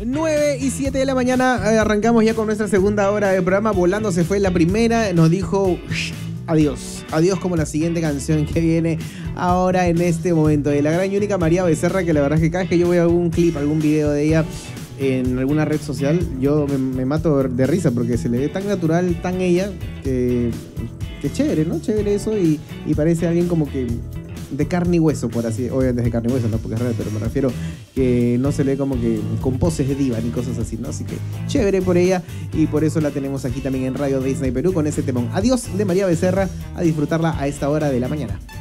9:07 de la mañana, arrancamos ya con nuestra segunda hora de programa. Volando se fue la primera, nos dijo adiós, adiós, como la siguiente canción que viene ahora en este momento, de la gran y única María Becerra, que la verdad es que cada vez que yo veo algún clip, algún video de ella en alguna red social, yo me mato de risa porque se le ve tan natural, tan ella, que chévere, ¿no? Chévere eso, y parece alguien como que de carne y hueso, por así, obviamente de carne y hueso, no porque es real, pero me refiero que no se le ve como que con poses de diva ni cosas así, ¿no? Así que chévere por ella, y por eso la tenemos aquí también en Radio Disney Perú con ese temón. Adiós de María Becerra, a disfrutarla a esta hora de la mañana.